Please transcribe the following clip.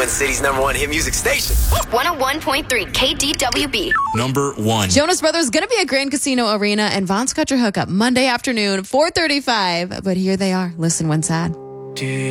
Kansas City's #1 hit music station. 101.3 KDWB. Number 1. Jonas Brothers going to be at Grand Casino Arena and Von's Country Hookup Monday afternoon, 4:35. But here they are. Listen when sad.